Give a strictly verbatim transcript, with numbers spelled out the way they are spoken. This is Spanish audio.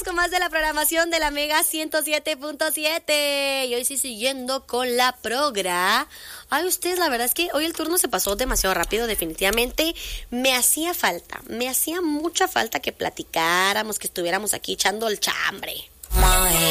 Continuamos con más de la programación de la Mega ciento siete punto siete. Y hoy sí siguiendo con la progra. Ay, ustedes, la verdad es que hoy el turno se pasó demasiado rápido, definitivamente. Me hacía falta, me hacía mucha falta que platicáramos, que estuviéramos aquí echando el chambre.